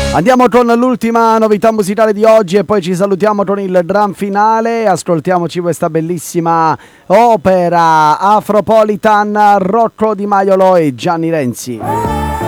Andiamo con l'ultima novità musicale di oggi e poi ci salutiamo con il drum finale. Ascoltiamoci questa bellissima opera Afropolitan, Rocco Di Maiolo e Gianni Renzi.